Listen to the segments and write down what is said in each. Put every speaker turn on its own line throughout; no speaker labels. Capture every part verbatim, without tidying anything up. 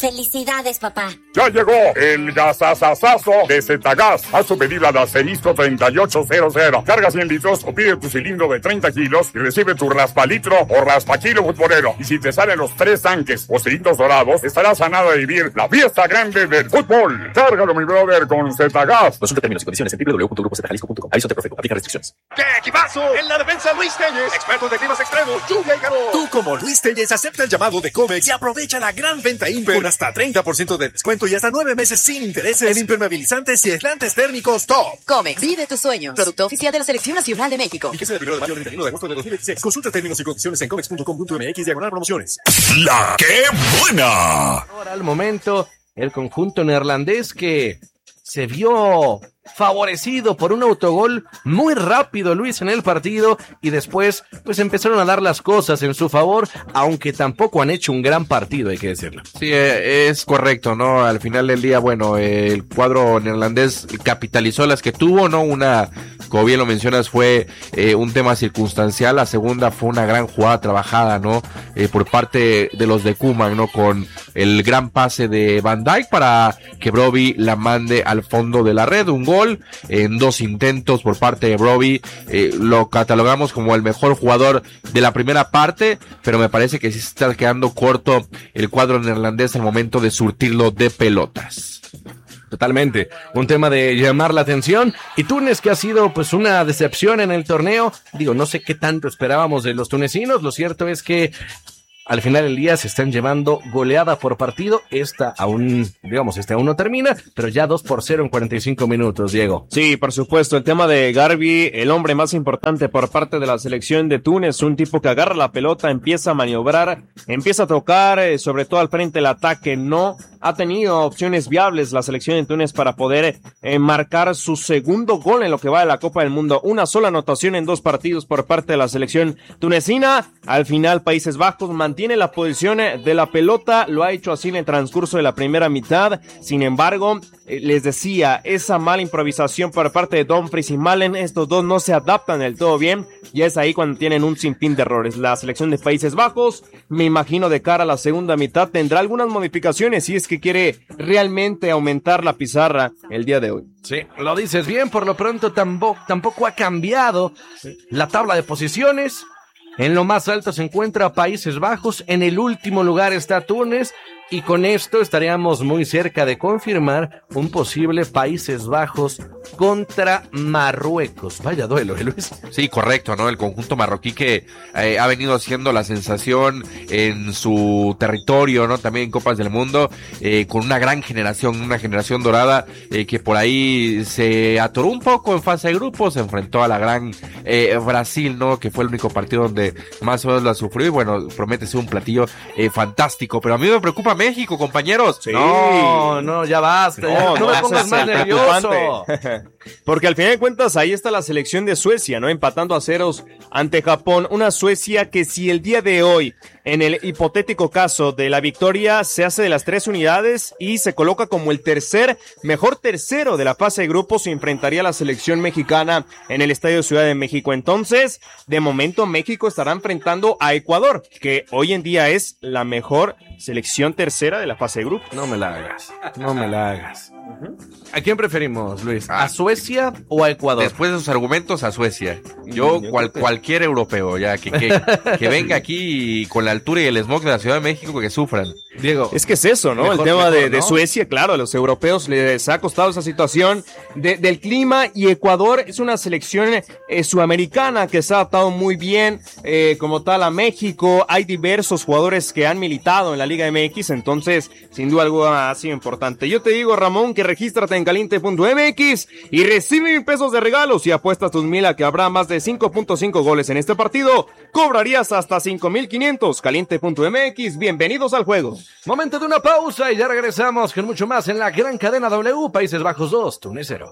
Felicidades, papá.
Ya llegó el gasasasazo de Zetagas. Haz tu pedido al asterisco treinta y ocho cero cero. Carga cien litros o pide tu cilindro de treinta kilos y recibe tu raspalitro o raspakilo futbolero. Y si te salen los tres tanques o cilindros dorados, estarás sanado de vivir la fiesta grande del fútbol. Cárgalo, mi brother, con Zetagas.
Consulta términos y condiciones en doble u doble u punto grupo zeta jalisco punto com. Aviso Profeco. Aplica restricciones.
¡Qué equipazo! En la defensa, Luis Telles, expertos de climas extremos, lluvia y calor.
Tú, como Luis Telles, acepta el llamado de Comex y aprovecha la gran venta Imper con hasta treinta por ciento de descuento y hasta nueve meses sin intereses en impermeabilizantes y aislantes térmicos top.
Comex, vive tus sueños. Producto oficial de la Selección Nacional de México.
Fíjese del primero de mayo al treinta y uno de agosto de dos mil dieciséis. Consulta términos y condiciones en comex punto com punto m x diagonal promociones.
La que buena.
Ahora al momento, el conjunto neerlandés que se vio favorecido por un autogol muy rápido, Luis, en el partido, y después pues empezaron a dar las cosas en su favor, aunque tampoco han hecho un gran partido, hay que decirlo.
Sí, es correcto, ¿no? Al final del día, bueno, el cuadro neerlandés capitalizó las que tuvo, ¿no? Una, como bien lo mencionas, fue eh, un tema circunstancial. La segunda fue una gran jugada trabajada, ¿no? Eh, por parte de los de Koeman, ¿no? Con el gran pase de Van Dijk para que Brobbey la mande al fondo de la red, un gol en dos intentos por parte de Brobbey. Eh, lo catalogamos como el mejor jugador de la primera parte, pero me parece que sí se está quedando corto el cuadro neerlandés al momento de surtirlo de pelotas.
Totalmente, un tema de llamar la atención. Y Túnez, que ha sido pues una decepción en el torneo, digo, no sé qué tanto esperábamos de los tunecinos. Lo cierto es que al final del día se están llevando goleada por partido. Esta aún, digamos, este aún no termina, pero ya dos por cero en cuarenta y cinco minutos, Diego.
Sí, por supuesto, el tema de Garbi, el hombre más importante por parte de la selección de Túnez, un tipo que agarra la pelota, empieza a maniobrar, empieza a tocar, eh, sobre todo al frente del ataque. No ha tenido opciones viables la selección de Túnez para poder eh, marcar su segundo gol en lo que va de la Copa del Mundo. Una sola anotación en dos partidos por parte de la selección tunecina. Al final, Países Bajos mantiene Tiene la posición de la pelota, lo ha hecho así en el transcurso de la primera mitad. Sin embargo, eh, les decía, esa mala improvisación por parte de Dumfries y Malen, estos dos no se adaptan del todo bien, y es ahí cuando tienen un sinfín de errores. La selección de Países Bajos, me imagino de cara a la segunda mitad, tendrá algunas modificaciones si es que quiere realmente aumentar la pizarra el día de hoy.
Sí, lo dices bien, por lo pronto tampoco, tampoco ha cambiado la tabla de posiciones. En lo más alto se encuentra Países Bajos, en el último lugar está Túnez, y con esto estaríamos muy cerca de confirmar un posible Países Bajos contra Marruecos. Vaya duelo, ¿eh, Luis?
Sí, correcto, ¿no? El conjunto marroquí que eh, ha venido siendo la sensación en su territorio, ¿no? También en Copas del Mundo, eh, con una gran generación, una generación dorada, eh, que por ahí se atoró un poco en fase de grupos, se enfrentó a la gran eh, Brasil, ¿no? Que fue el único partido donde más o menos la sufrió, y bueno, promete ser un platillo eh, fantástico, pero a mí me preocupa México, compañeros.
Sí. No, no, ya basta. No, ya, no, no me pongas más nervioso.
Porque al final de cuentas ahí está la selección de Suecia, ¿no? Empatando a ceros ante Japón. Una Suecia que si el día de hoy, en el hipotético caso de la victoria, se hace de las tres unidades y se coloca como el tercer, mejor tercero de la fase de grupos, se enfrentaría a la selección mexicana en el Estadio Ciudad de México. Entonces, de momento México estará enfrentando a Ecuador, que hoy en día es la mejor selección tercera de la fase de grupos.
No me la hagas, no me la hagas. ¿A quién preferimos, Luis? ¿A Suecia o a Ecuador?
Después de sus argumentos, a Suecia. Yo, Yo cual, cualquier europeo, ya, que, que, que venga aquí y con la altura y el smog de la Ciudad de México, que sufran.
Diego. Es que es eso, ¿no? Mejor, el tema mejor, de, de ¿no? Suecia, claro, a los europeos les ha costado esa situación de, del clima, y Ecuador es una selección eh, sudamericana que se ha adaptado muy bien, eh, como tal, a México. Hay diversos jugadores que han militado en la Liga M X, entonces, sin duda alguna, ha sido importante. Yo te digo, Ramón, que regístrate en caliente punto m x y recibe mil pesos de regalos, y apuestas tus mil a que habrá más de cinco punto cinco goles en este partido. Cobrarías hasta cinco mil quinientos. caliente punto m x, bienvenidos al juego.
Momento de una pausa y ya regresamos con mucho más en la gran cadena W. Países Bajos dos, Túnez cero.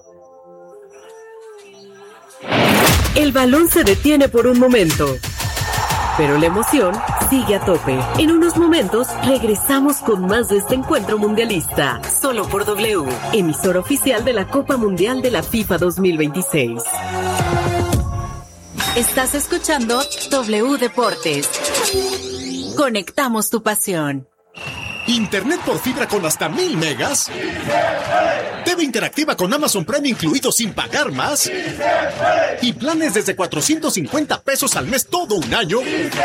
El balón se detiene por un momento, pero la emoción sigue a tope. En unos momentos regresamos con más de este encuentro mundialista, solo por W, emisora oficial de la Copa Mundial de la FIFA dos mil veintiséis.
Estás escuchando W Deportes. Conectamos tu pasión.
¿Internet por fibra con hasta mil megas? ¿T V interactiva con Amazon Prime incluido sin pagar más? ¿Y planes desde cuatrocientos cincuenta pesos al mes todo un año?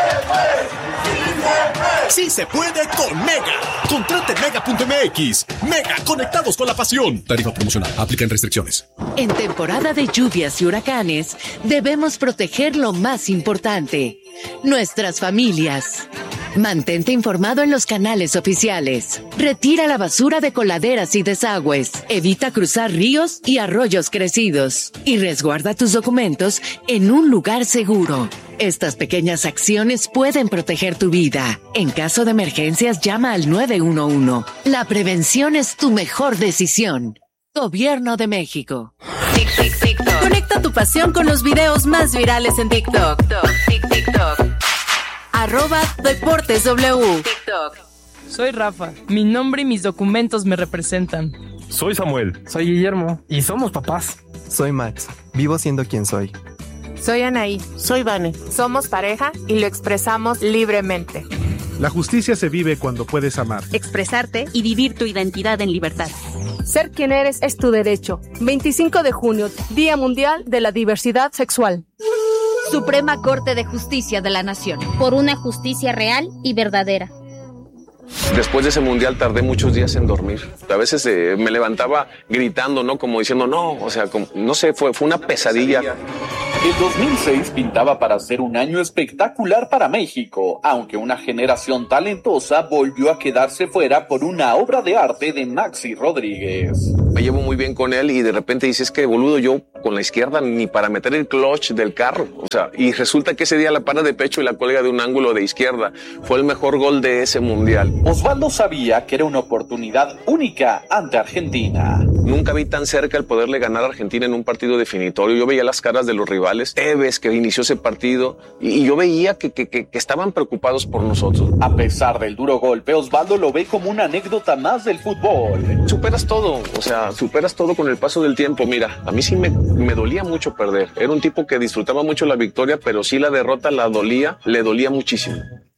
¡Sí se puede con Mega! Contrate mega punto m x. Mega, conectados con la pasión. Tarifa promocional. Aplican restricciones.
En temporada de lluvias y huracanes, debemos proteger lo más importante: nuestras familias. Mantente informado en los canales oficiales. Retira la basura de coladeras y desagües. Evita cruzar ríos y arroyos crecidos. Y resguarda tus documentos en un lugar seguro. Estas pequeñas acciones pueden proteger tu vida. En caso de emergencias, llama al nueve uno uno. La prevención es tu mejor decisión. Gobierno de México.
Tic, tic, TikTok. Conecta tu pasión con los videos más virales en TikTok. Tic, TikTok. Arroba Deportes W. TikTok.
Soy Rafa. Mi nombre y mis documentos me representan.
Soy Samuel.
Soy Guillermo. Y somos papás.
Soy Max. Vivo siendo quien soy.
Soy Anaí.
Soy Vane.
Somos pareja y lo expresamos libremente.
La justicia se vive cuando puedes amar,
expresarte y vivir tu identidad en libertad.
Ser quien eres es tu derecho. veinticinco de junio, Día Mundial de la Diversidad Sexual.
Suprema Corte de Justicia de la Nación.
Por una justicia real y verdadera.
Después de ese mundial tardé muchos días en dormir. A veces eh, me levantaba gritando, ¿no? Como diciendo, no, o sea, como, no sé, fue, fue una pesadilla.
El dos mil seis pintaba para ser un año espectacular para México, aunque una generación talentosa volvió a quedarse fuera por una obra de arte de Maxi Rodríguez.
Me llevo muy bien con él y de repente dices que boludo, yo con la izquierda ni para meter el clutch del carro. O sea, y resulta que ese día la para de pecho y la cuelga de un ángulo de izquierda. Fue el mejor gol de ese mundial.
Osvaldo sabía que era una oportunidad única ante Argentina.
Nunca vi tan cerca el poderle ganar a Argentina en un partido definitorio. Yo veía las caras de los rivales. Tevez, que inició ese partido, y yo veía que, que, que, que estaban preocupados por nosotros.
A pesar del duro golpe, Osvaldo lo ve como una anécdota más del fútbol.
Superas todo, o sea, superas todo con el paso del tiempo. Mira, a mí sí me, me dolía mucho perder. Era un tipo que disfrutaba mucho la victoria, pero sí la derrota la dolía, le dolía muchísimo.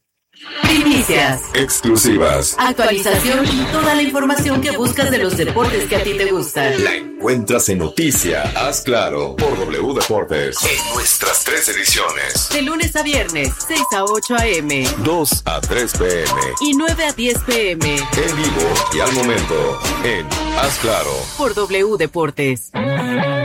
Primicias,
exclusivas,
actualización y toda la información que buscas de los deportes que a ti te gustan.
La encuentras en Noticia, Haz Claro, por W Deportes. En nuestras tres ediciones.
De lunes a viernes, seis a ocho a eme.
dos a tres pe eme.
Y nueve a diez pe eme.
En vivo y al momento, en Haz Claro.
Por W Deportes.